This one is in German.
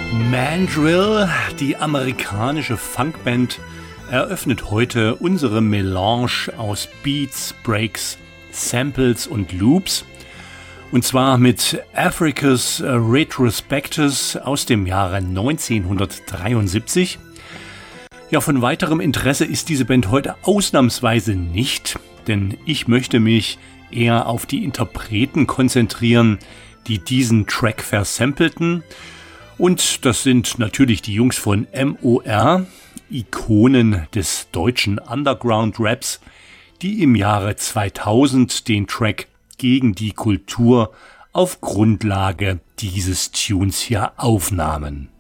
Mandrill, die amerikanische Funkband, eröffnet heute unsere Melange aus Beats, Breaks, Samples und Loops. Und zwar mit Africa's Retrospectus aus dem Jahre 1973. Ja, von weiterem Interesse ist diese Band heute ausnahmsweise nicht, denn ich möchte mich eher auf die Interpreten konzentrieren, die diesen Track versampleten. Und das sind natürlich die Jungs von MOR, Ikonen des deutschen Underground-Raps, die im Jahre 2000 den Track Gegen die Kultur auf Grundlage dieses Tunes hier aufnahmen.